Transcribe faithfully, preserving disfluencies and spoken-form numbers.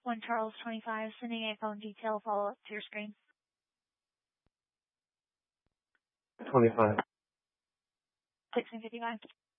one Charles twenty-five, sending a phone detail follow-up to your screen. twenty-five. sixteen fifty-five.